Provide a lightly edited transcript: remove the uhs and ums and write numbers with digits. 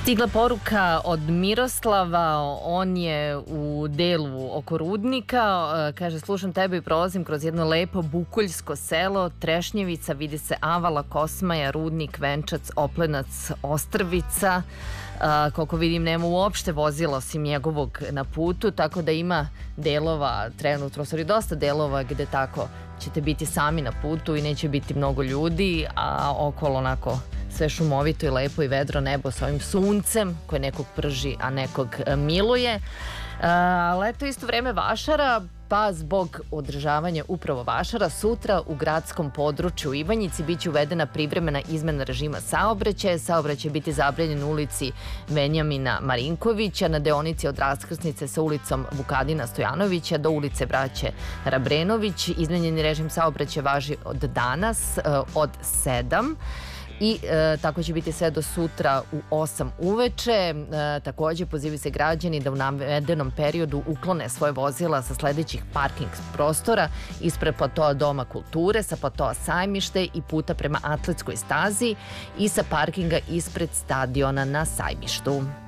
Stigla poruka od Miroslava, on je u delu oko Rudnika, kaže: slušam tebe i prolazim kroz jedno lepo bukuljsko selo, Trešnjevica, vidi se Avala, Kosmaja, Rudnik, Venčac, Oplenac, Ostrvica. Koliko vidim, nema uopšte vozila osim njegovog na putu, tako da ima delova trenutno, dosta delova gde tako ćete biti sami na putu i neće biti mnogo ljudi, a okolo onako sve šumovito i lepo i vedro nebo sa ovim suncem koje nekog prži, a nekog miluje. Ali eto, isto vreme vašara, pa zbog održavanja upravo vašara sutra u gradskom području u Ivanjici biće uvedena privremena izmena režima saobraćaja. Saobraćaj biti zabranjen u ulici Venjamina Marinkovića, na deonici od raskrsnice sa ulicom Vukadina Stojanovića do ulice Braće Rabrenović. Izmenjeni režim saobraćaja važi od danas od 7 i tako će biti sve do sutra u 8 uveče. Takođe pozivaju se građani da u navedenom periodu uklone svoje vozila sa sledećih parking prostora: ispred platoa Doma kulture, sa platoa Sajmište i puta prema atletskoj stazi i sa parkinga ispred stadiona na Sajmištu.